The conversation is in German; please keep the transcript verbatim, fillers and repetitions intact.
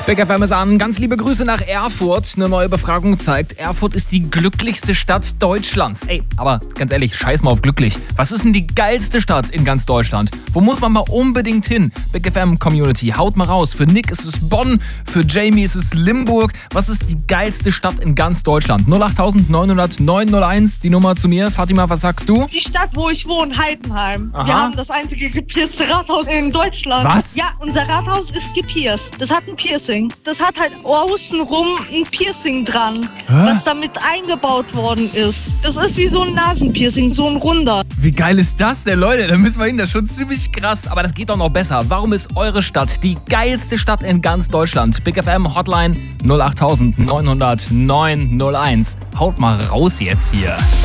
Big F M ist an. Ganz liebe Grüße nach Erfurt. Eine neue Befragung zeigt, Erfurt ist die glücklichste Stadt Deutschlands. Ey, aber ganz ehrlich, scheiß mal auf glücklich. Was ist denn die geilste Stadt in ganz Deutschland? Wo muss man mal unbedingt hin? Big F M Community, haut mal raus. Für Nick ist es Bonn, für Jamie ist es Limburg. Was ist die geilste Stadt in ganz Deutschland? null acht neun null null neun null eins, die Nummer zu mir. Fatima, was sagst du? Die Stadt, wo ich wohne, Heidenheim. Aha. Wir haben das einzige gepierste Rathaus in Deutschland. Was? Ja, unser Rathaus ist gepierst. Das hat ein Piercing. Das hat halt außenrum ein Piercing dran, Hä? was damit eingebaut worden ist. Das ist wie so ein Nasenpiercing, so ein runder. Wie geil ist das denn, Leute? Da müssen wir hin, das ist schon ziemlich krass. Aber das geht doch noch besser. Warum ist eure Stadt die geilste Stadt in ganz Deutschland? Big F M Hotline null acht neun null null neun null eins. Haut mal raus jetzt hier.